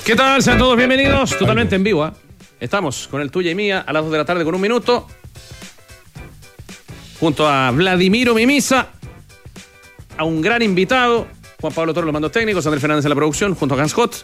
¿Qué tal? Sean todos bienvenidos, totalmente en vivo, ¿eh? Estamos con el Tuya y Mía a las 2 de la tarde con 1 minuto. Junto a Vladimiro Mimisa, a un gran invitado, Juan Pablo Toro, los mandos técnicos, Andrés Fernández en la producción, junto a Hans Hot.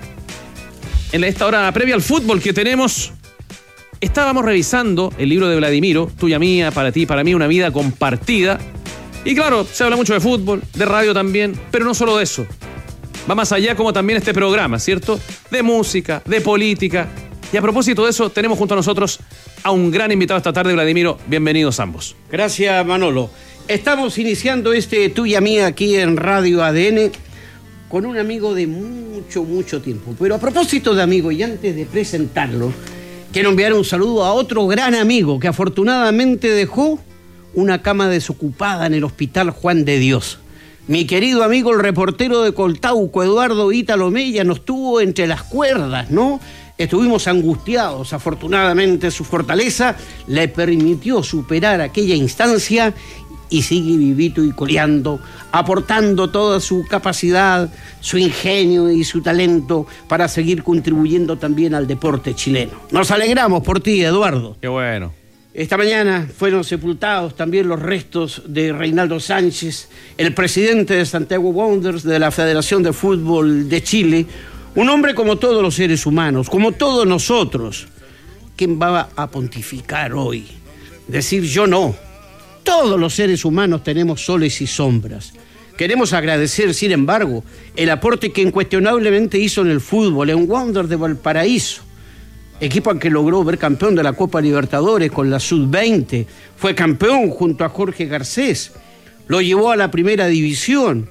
En esta hora previa al fútbol que tenemos, estábamos revisando el libro de Vladimiro, Tuya Mía, para ti, para mí, una vida compartida. Y claro, se habla mucho de fútbol, de radio también, pero no solo de eso. Va más allá como también este programa, ¿cierto? De música, de política. Y a propósito de eso, tenemos junto a nosotros a un gran invitado esta tarde, Vladimiro. Bienvenidos ambos. Gracias, Manolo. Estamos iniciando este Tuya Mía aquí en Radio ADN con un amigo de mucho tiempo. Pero a propósito de amigo, y antes de presentarlo, quiero enviar un saludo a otro gran amigo que afortunadamente dejó una cama desocupada en el Hospital Juan de Dios. Mi querido amigo, el reportero de Coltauco, Eduardo Ítalo Mella, nos tuvo entre las cuerdas, ¿no? Estuvimos angustiados. Afortunadamente su fortaleza le permitió superar aquella instancia y sigue vivito y coleando, aportando toda su capacidad, su ingenio y su talento para seguir contribuyendo también al deporte chileno. Nos alegramos por ti, Eduardo. Qué bueno. Esta mañana fueron sepultados también los restos de Reinaldo Sánchez, el presidente de Santiago Wanderers, de la Federación de Fútbol de Chile, un hombre como todos los seres humanos, como todos nosotros. ¿Quién va a pontificar hoy? Decir yo no. Todos los seres humanos tenemos soles y sombras. Queremos agradecer, sin embargo, el aporte que incuestionablemente hizo en el fútbol, en Wanderers de Valparaíso, equipo al que logró ver campeón de la Copa Libertadores con la Sub-20, fue campeón junto a Jorge Garcés, lo llevó a la primera división.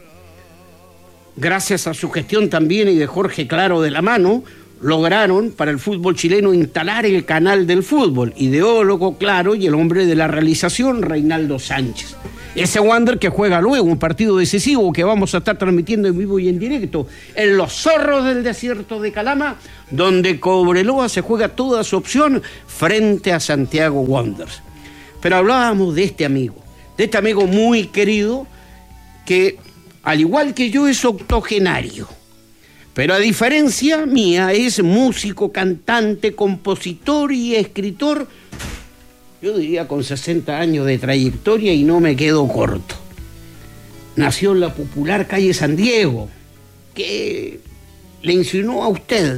Gracias a su gestión también y de Jorge Claro de la mano, lograron para el fútbol chileno instalar el canal del fútbol, ideólogo Claro y el hombre de la realización, Reinaldo Sánchez. Ese Wander que juega luego un partido decisivo que vamos a estar transmitiendo en vivo y en directo en los Zorros del Desierto de Calama, donde Cobreloa se juega toda su opción frente a Santiago Wanderers. Pero hablábamos de este amigo muy querido que, al igual que yo, es octogenario. Pero a diferencia mía, es músico, cantante, compositor y escritor, yo diría con 60 años de trayectoria y no me quedo corto. Nació en la popular calle San Diego, que le insinuó a usted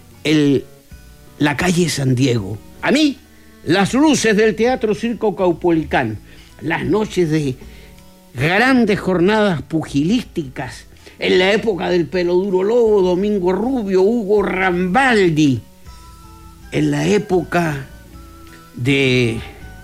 la calle San Diego. A mí, las luces del Teatro Circo Caupolicán, las noches de grandes jornadas pugilísticas, en la época del Pelo Duro Lobo, Domingo Rubio, Hugo Rambaldi, en la época de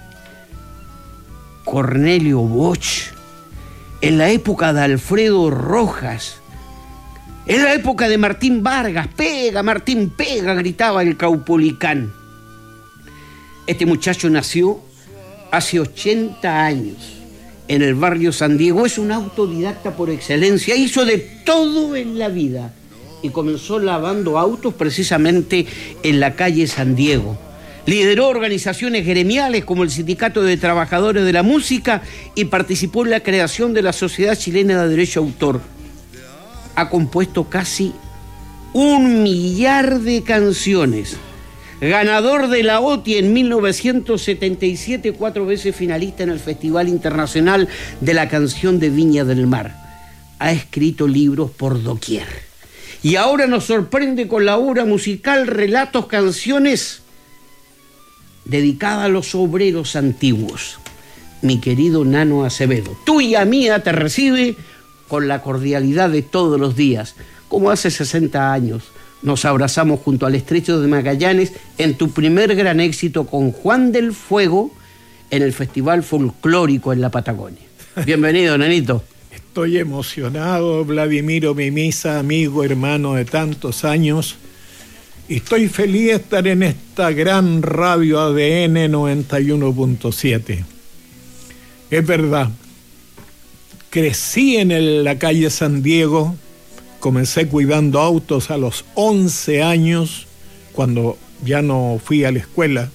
Cornelio Bosch, en la época de Alfredo Rojas, en la época de Martín Vargas, pega, Martín, pega, gritaba el Caupolicán. Este muchacho nació hace 80 años en el barrio San Diego, es un autodidacta por excelencia, hizo de todo en la vida y comenzó lavando autos precisamente en la calle San Diego. Lideró organizaciones gremiales como el Sindicato de Trabajadores de la Música y participó en la creación de la Sociedad Chilena de Derecho de Autor. Ha compuesto casi 1 millar de canciones. Ganador de la OTI en 1977, 4 veces finalista en el Festival Internacional de la Canción de Viña del Mar. Ha escrito libros por doquier. Y ahora nos sorprende con la obra musical Relatos, Canciones, dedicada a los obreros antiguos. Mi querido Nano Acevedo, Tuya Mía te recibe con la cordialidad de todos los días, como hace 60 años. Nos abrazamos junto al Estrecho de Magallanes en tu primer gran éxito con Juan del Fuego en el Festival Folclórico en la Patagonia. Bienvenido, Nanito. Estoy emocionado, Vladimiro Mimisa, amigo, hermano de tantos años. Y estoy feliz de estar en esta gran radio ADN 91.7. Es verdad, crecí en la calle San Diego. Comencé cuidando autos a los 11 años, cuando ya no fui a la escuela.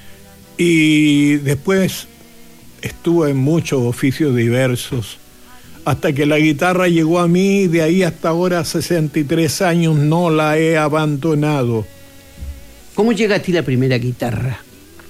Y después estuve en muchos oficios diversos, hasta que la guitarra llegó a mí, de ahí hasta ahora, 63 años, no la he abandonado. ¿Cómo llega a ti la primera guitarra?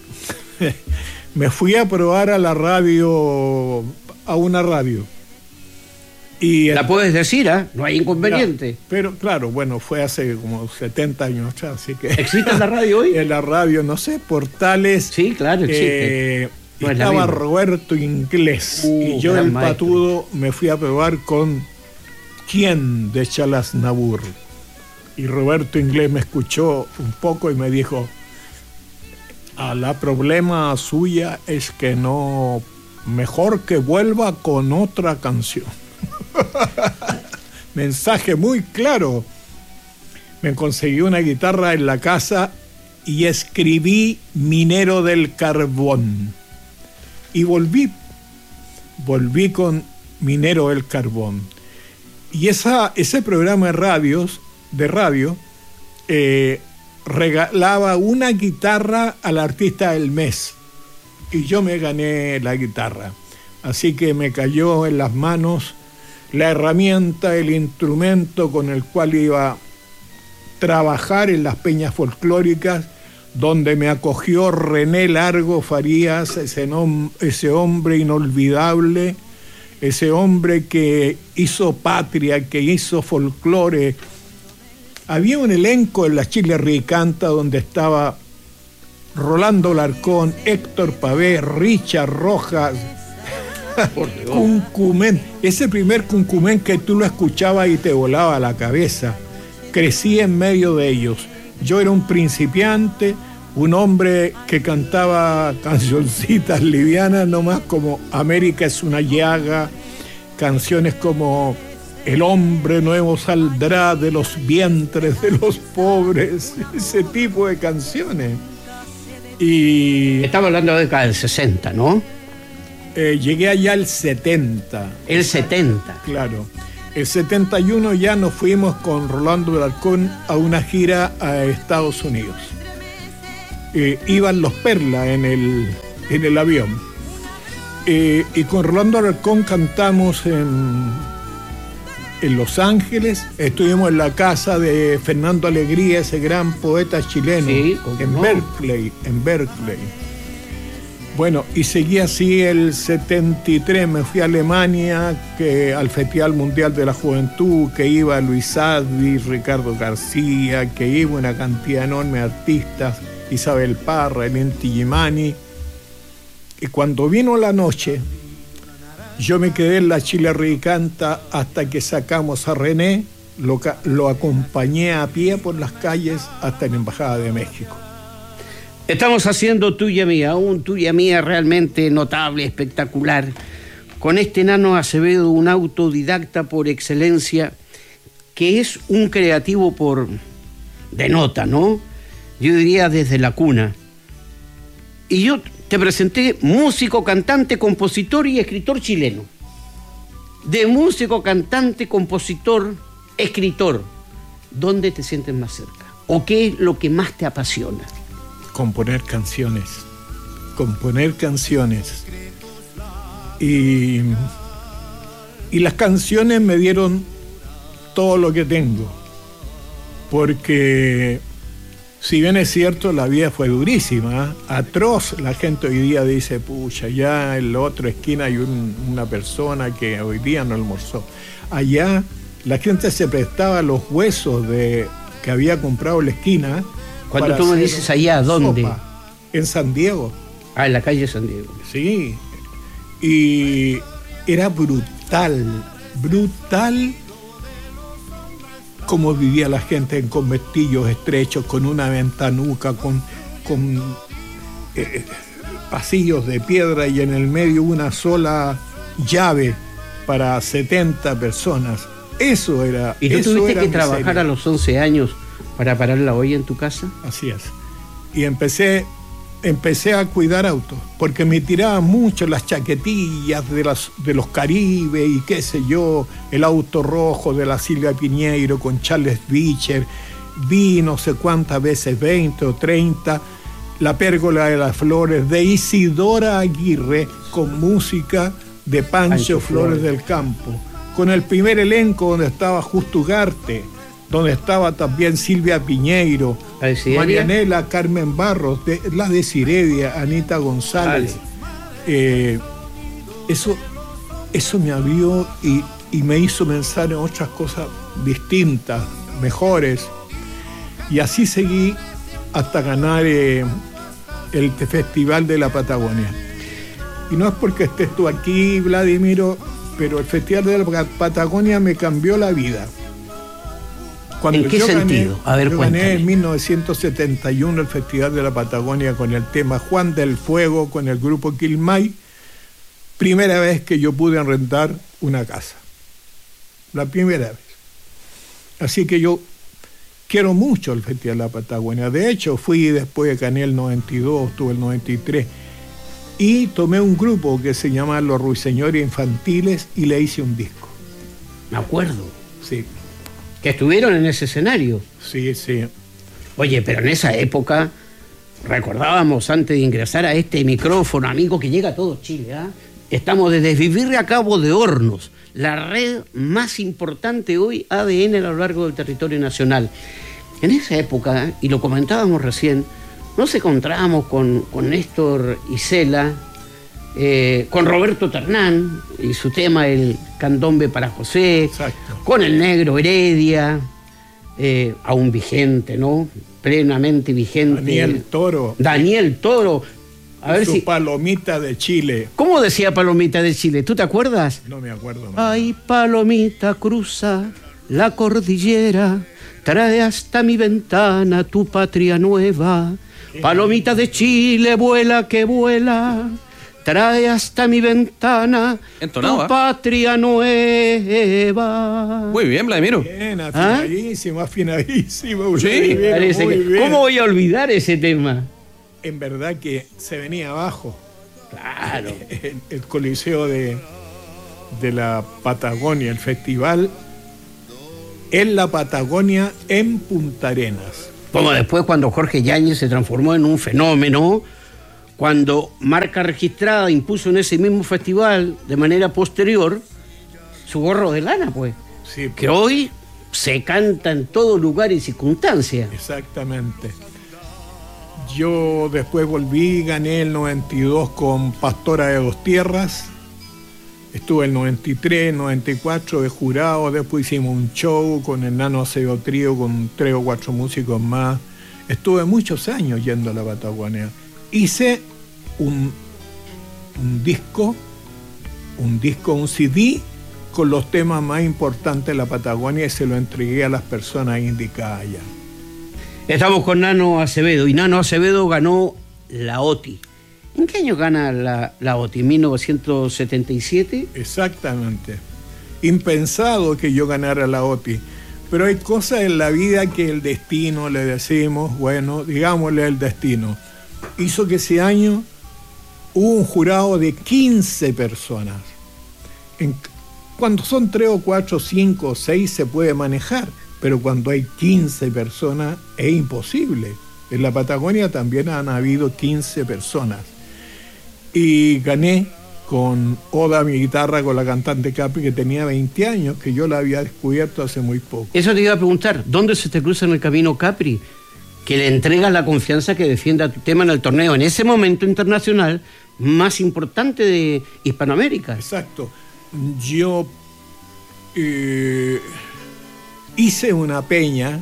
Me fui a probar a la radio, a una radio. Y la puedes decir, ¿ah? No hay inconveniente. Pero claro, bueno, fue hace como 70 años atrás, así que... ¿Existe la radio hoy? En la radio, no sé, Portales... Sí, claro, existe. No estaba Roberto Inglés, y yo, el maestro patudo, me fui a probar con ¿Quién? De Charles Nabur. Y Roberto Inglés me escuchó un poco y me dijo: la problema suya es que no, mejor que vuelva con otra canción. Mensaje muy claro. Me conseguí una guitarra en la casa y escribí Minero del Carbón. Y volví con Minero del Carbón. Y ese programa de radio regalaba una guitarra al artista del mes. Y yo me gané la guitarra. Así que me cayó en las manos la herramienta, el instrumento con el cual iba a trabajar en las peñas folclóricas, donde me acogió René Largo Farías, ese hombre inolvidable, ese hombre que hizo patria, que hizo folclore. Había un elenco en la Chile Ricanta donde estaba Rolando Larcón, Héctor Pavé, Richard Rojas, Cuncumén. Ese primer Cuncumén que tú lo escuchabas y te volaba la cabeza. Crecí en medio de ellos. Yo era un principiante, un hombre que cantaba cancioncitas livianas nomás, como América es una llaga, canciones como El hombre nuevo saldrá de los vientres de los pobres, ese tipo de canciones. Y estamos hablando de la década del 60, ¿no? Llegué allá el 70. El 70. Claro. El 71 ya nos fuimos con Rolando Larcón a una gira a Estados Unidos. Iban los Perla en el avión. Y con Rolando Larcón cantamos en Los Ángeles. Estuvimos en la casa de Fernando Alegría, ese gran poeta chileno, sí, en Berkeley. Bueno, y seguí así el 73, me fui a Alemania, al Festival Mundial de la Juventud, que iba Luis Advi, Ricardo García, que iba una cantidad enorme de artistas, Isabel Parra, Elenti Gimani. Y cuando vino la noche, yo me quedé en la Chile Ricanta hasta que sacamos a René, lo acompañé a pie por las calles hasta la Embajada de México. Estamos haciendo Tuya Mía, un Tuya Mía realmente notable, espectacular, con este Nano Acevedo, un autodidacta por excelencia, que es un creativo de nota, ¿no? Yo diría desde la cuna. Y yo te presenté músico, cantante, compositor y escritor chileno. De músico, cantante, compositor, escritor, ¿dónde te sientes más cerca? ¿O qué es lo que más te apasiona? Componer canciones. Y las canciones me dieron todo lo que tengo. Porque, si bien es cierto, la vida fue durísima, atroz. La gente hoy día dice, pucha, allá en la otra esquina hay una persona que hoy día no almorzó. Allá la gente se prestaba los huesos que había comprado en la esquina. Cuando tú me dices allá, ¿dónde? Sopa, en San Diego. En la calle San Diego. Sí. Y era brutal cómo vivía la gente en conventillos estrechos, con una ventanuca, con pasillos de piedra y en el medio una sola llave para 70 personas. Eso era. ¿Y tú tuviste que trabajar a los 11 años para parar la olla en tu casa? Así es. Y empecé a cuidar autos, porque me tiraban mucho las chaquetillas de los Caribe y qué sé yo, el auto rojo de la Silvia Piñeiro con Charles Bicher, vi no sé cuántas veces, 20 o 30, La Pérgola de las Flores de Isidora Aguirre, con música de Pancho Flores del Campo, con el primer elenco donde estaba Justo Ugarte, donde estaba también Silvia Piñeiro, Marianela Carmen Barros, la de Siredia, Anita González. Eso me abrió y me hizo pensar en otras cosas distintas, mejores. Y así seguí hasta ganar el Festival de la Patagonia. Y no es porque estés tú aquí, Vladimiro, pero el Festival de la Patagonia me cambió la vida. ¿En qué sentido? Yo gané en 1971 el Festival de la Patagonia con el tema Juan del Fuego, con el grupo Quilmay. Primera vez que yo pude arrendar una casa. La primera vez. Así que yo quiero mucho el Festival de la Patagonia. De hecho, fui después, gané el 92, tuve el 93. Y tomé un grupo que se llama Los Ruiseñores Infantiles y le hice un disco. Me acuerdo. Sí. Que estuvieron en ese escenario. Sí, sí. Oye, pero en esa época, recordábamos antes de ingresar a este micrófono, amigo, que llega a todo Chile, ¿ah? Estamos desde Vivir a Cabo de Hornos, la red más importante hoy ADN a lo largo del territorio nacional. En esa época, y lo comentábamos recién, nos encontrábamos con Néstor Isela, con Roberto Ternán y su tema El Candombe para José. Exacto. Con el Negro Heredia, aún vigente, ¿no? Plenamente vigente. Daniel Toro. A ver si... Palomita de Chile. ¿Cómo decía Palomita de Chile? ¿Tú te acuerdas? No me acuerdo. Ay, palomita, cruza la cordillera, trae hasta mi ventana tu patria nueva. Palomita de Chile, vuela que vuela, trae hasta mi ventana tu patria nueva. Muy bien, Vladimiro. Bien, afinadísimo, afinadísimo. Sí, parece que... ¿Cómo voy a olvidar ese tema? En verdad que se venía abajo. Claro. El Coliseo de la Patagonia, el festival en la Patagonia en Punta Arenas. Como después cuando Jorge Yáñez se transformó en un fenómeno, cuando Marca Registrada impuso en ese mismo festival, de manera posterior, su gorro de lana, pues. Sí, pues. Que hoy se canta en todo lugar y circunstancia. Exactamente. Yo después volví, gané el 92 con Pastora de Dos Tierras. Estuve el 93, 94 de jurado. Después hicimos un show con el Nano Aceo Trío, con 3 o 4 músicos más. Estuve muchos años yendo a la Patagonia. Hice un disco, un CD con los temas más importantes de la Patagonia y se lo entregué a las personas indicadas allá. Estamos con Nano Acevedo y Nano Acevedo ganó la OTI. ¿En qué año gana la OTI? ¿1977? Exactamente. Impensado que yo ganara la OTI. Pero hay cosas en la vida que el destino, le decimos, bueno, digámosle el destino, hizo que ese año hubo un jurado de 15 personas. Cuando son 3 o 4, 5 o 6 se puede manejar, pero cuando hay 15 personas es imposible. En la Patagonia también han habido 15 personas. Y gané con Oda, mi guitarra, con la cantante Capri, que tenía 20 años, que yo la había descubierto hace muy poco. Eso te iba a preguntar, ¿dónde se te cruza en el camino Capri? Que le entregas la confianza que defienda tu tema en el torneo, en ese momento internacional más importante de Hispanoamérica. Exacto. Yo hice una peña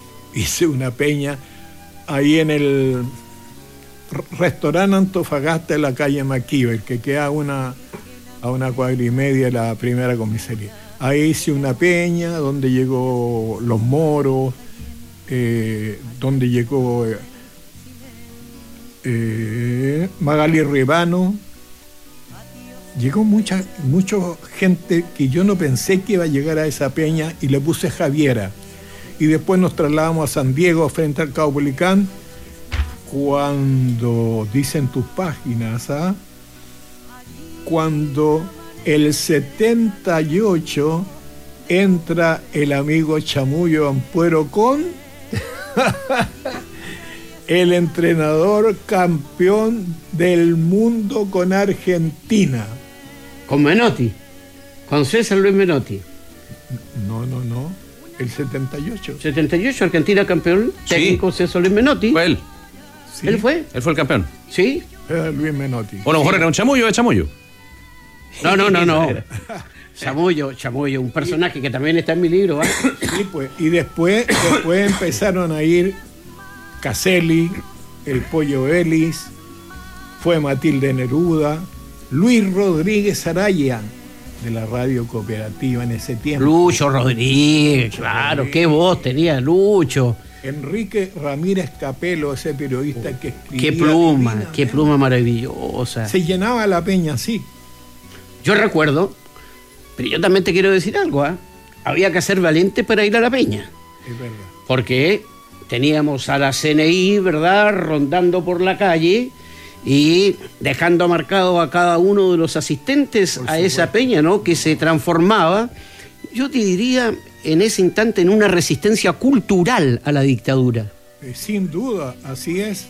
ahí en el restaurante Antofagasta de la calle MacIver, que queda a una cuadra y media de la primera comisaría. Ahí hice una peña donde llegó Los Moros, donde llegó Magali Ribano. Llegó mucha gente que yo no pensé que iba a llegar a esa peña y le puse Javiera. Y después nos trasladamos a San Diego frente al Caupolicán. Cuando dicen tus páginas, cuando el 78 entra el amigo Chamullo Ampuero con el entrenador campeón del mundo con Argentina. Con Menotti, con César Luis Menotti. No. El 78. 78, Argentina campeón, Sí. técnico César Luis Menotti. Fue él. Sí, ¿Él fue? Él fue el campeón. Sí. Era Luis Menotti. O a lo mejor era un chamullo de chamullo. No. Chamullo, un personaje que también está en mi libro. ¿Ah? Sí, pues. Y después empezaron a ir Caselli, el Pollo Vélez, fue Matilde Neruda, Luis Rodríguez Araya, de la radio cooperativa en ese tiempo. Lucho Rodríguez, claro, qué voz tenía Lucho. Enrique Ramírez Capelo, ese periodista que escribía. Qué pluma maravillosa. Se llenaba la peña así. Yo recuerdo, pero yo también te quiero decir algo, ¿ah? Había que ser valiente para ir a la peña. Es verdad. Porque teníamos a la CNI, ¿verdad?, rondando por la calle y dejando marcado a cada uno de los asistentes a esa peña, ¿no?, que se transformaba, yo te diría, en ese instante, en una resistencia cultural a la dictadura. Sin duda, así es.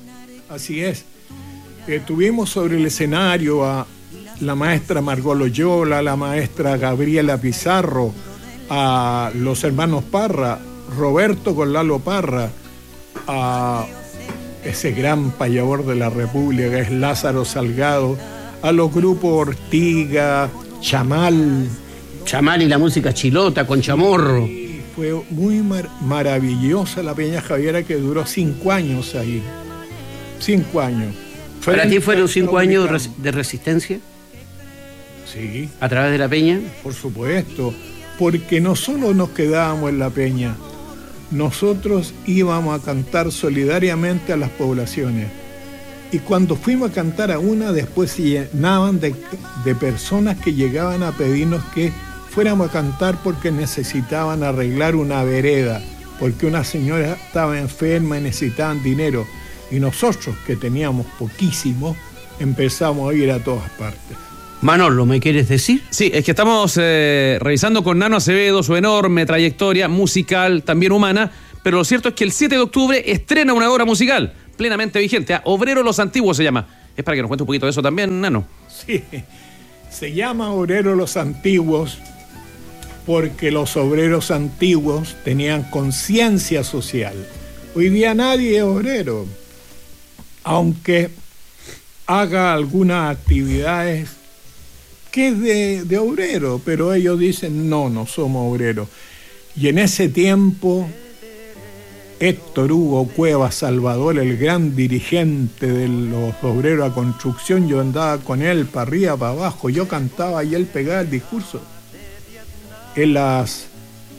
Tuvimos sobre el escenario a la maestra Margot Loyola, la maestra Gabriela Pizarro, a los hermanos Parra, Roberto con Lalo Parra, a ese gran payador de la República que es Lázaro Salgado, a los grupos Ortiga, Chamal y la música chilota con chamorro. Y fue muy maravillosa la Peña Javiera, que duró 5 años ahí. 5 años. ¿Para ti fueron 5 años de resistencia? Sí. ¿A través de la peña? Por supuesto, porque no solo nos quedábamos en la peña, nosotros íbamos a cantar solidariamente a las poblaciones. Y cuando fuimos a cantar a una, después se llenaban de personas que llegaban a pedirnos que fuéramos a cantar porque necesitaban arreglar una vereda, porque una señora estaba enferma y necesitaban dinero. Y nosotros, que teníamos poquísimo, empezamos a ir a todas partes. Manolo, ¿me quieres decir? Sí, es que estamos revisando con Nano Acevedo su enorme trayectoria musical, también humana, pero lo cierto es que el 7 de octubre estrena una obra musical plenamente vigente. Obrero Los Antiguos se llama. Es para que nos cuente un poquito de eso también, Nano. Sí, se llama Obrero Los Antiguos porque los obreros antiguos tenían conciencia social. Hoy día nadie es obrero, aunque haga algunas actividades que es de obrero, pero ellos dicen no somos obreros. Y en ese tiempo, Héctor Hugo Cuevas Salvador, el gran dirigente de los obreros a construcción, yo andaba con él para arriba, para abajo, yo cantaba y él pegaba el discurso. En las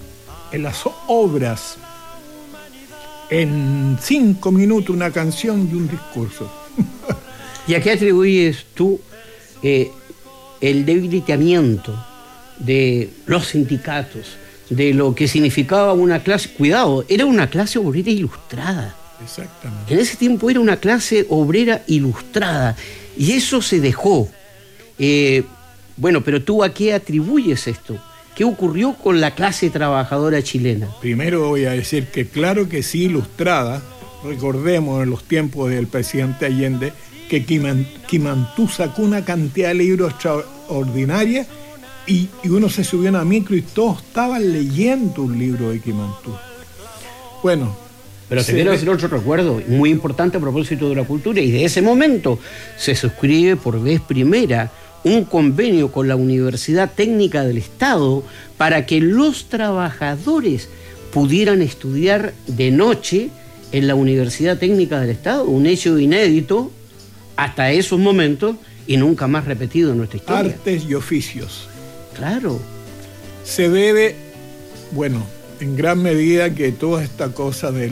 obras, en 5 minutos una canción y un discurso. ¿Y a qué atribuyes tú el debilitamiento de los sindicatos, de lo que significaba una clase? Cuidado, era una clase obrera ilustrada. Exactamente. En ese tiempo era una clase obrera ilustrada y eso se dejó. Bueno, pero tú, ¿a qué atribuyes esto? ¿Qué ocurrió con la clase trabajadora chilena? Primero voy a decir que claro que sí, ilustrada. Recordemos en los tiempos del presidente Allende que Quimantú sacó una cantidad de libros extraordinaria y uno se subió a una micro y todos estaban leyendo un libro de Quimantú. Bueno. Pero te quiero decir otro recuerdo muy importante a propósito de la cultura, y de ese momento se suscribe por vez primera un convenio con la Universidad Técnica del Estado para que los trabajadores pudieran estudiar de noche en la Universidad Técnica del Estado, un hecho inédito hasta esos momentos y nunca más repetido en nuestra historia. Artes y oficios. Claro. Se debe, bueno, en gran medida que toda esta cosa de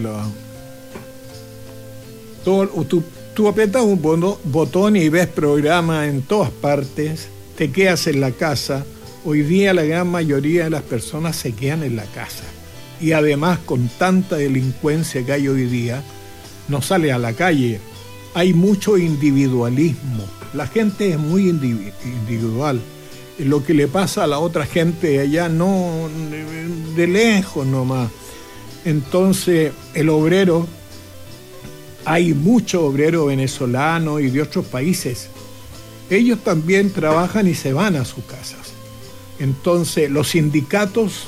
tú aprietas un botón y ves programas en todas partes, te quedas en la casa. Hoy día la gran mayoría de las personas se quedan en la casa. Y además, con tanta delincuencia que hay hoy día, no sale a la calle. Hay mucho individualismo. La gente es muy individual. Lo que le pasa a la otra gente allá, no, de lejos nomás. Entonces, el obrero, hay mucho obrero venezolano y de otros países ellos también trabajan y se van a sus casas. Entonces los sindicatos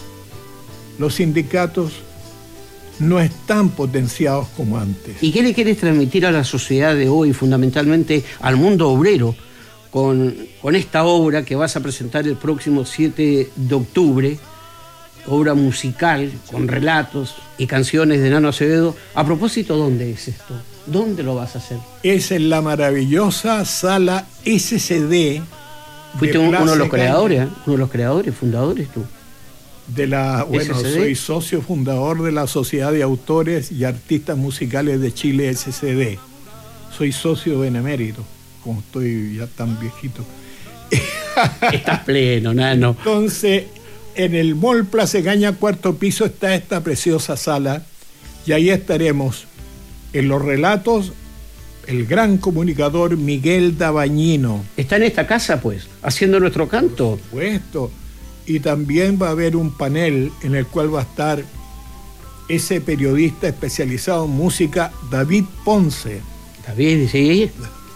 no están potenciados como antes. ¿Y qué le quieres transmitir a la sociedad de hoy, fundamentalmente al mundo obrero, con esta obra que vas a presentar el próximo 7 de octubre, obra musical con relatos y canciones de Nano Acevedo? A propósito, ¿dónde es esto? ¿Dónde lo vas a hacer? Es en la maravillosa sala SCD. Fuiste uno de los creadores, ¿eh? Uno de los creadores, fundadores tú. Soy socio fundador de la Sociedad de Autores y Artistas Musicales de Chile, SCD. Soy socio benemérito, como estoy ya tan viejito. Estás pleno, Nano. Entonces, en el Mall Plaza Egaña, 4º piso, está esta preciosa sala, y ahí estaremos en los relatos el gran comunicador Miguel Dabañino. Está en esta casa, pues, haciendo nuestro canto. Por supuesto. Y también va a haber un panel en el cual va a estar ese periodista especializado en música, David Ponce. David, sí.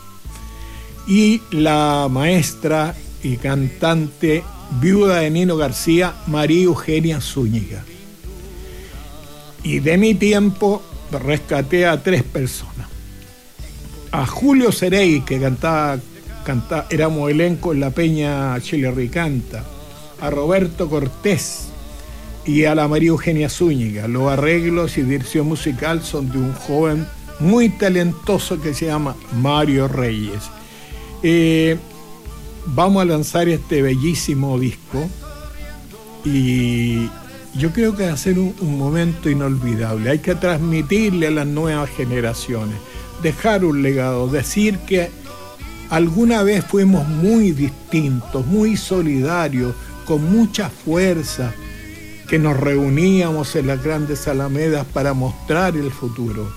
Y la maestra y cantante viuda de Nino García, María Eugenia Zúñiga. Y de mi tiempo rescaté a 3 personas. A Julio Cerey, que cantaba, éramos elenco en la Peña Chilerricanta. A Roberto Cortés y a la María Eugenia Zúñiga. Los arreglos y dirección musical son de un joven muy talentoso que se llama Mario Reyes. Vamos a lanzar este bellísimo disco y yo creo que va a ser un momento inolvidable. Hay que transmitirle a las nuevas generaciones, dejar un legado, decir que alguna vez fuimos muy distintos, muy solidarios, con mucha fuerza, que nos reuníamos en las grandes alamedas para mostrar el futuro.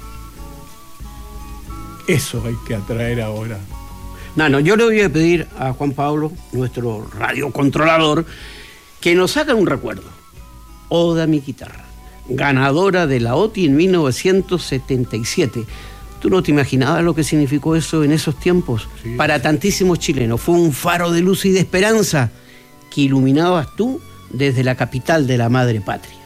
Eso hay que atraer ahora. Nano, yo le voy a pedir a Juan Pablo, nuestro radiocontrolador, que nos haga un recuerdo. Oda a mi guitarra, ganadora de la OTI en 1977. ¿Tú no te imaginabas lo que significó eso en esos tiempos? Sí. Para tantísimos chilenos. Fue un faro de luz y de esperanza que iluminabas tú desde la capital de la madre patria.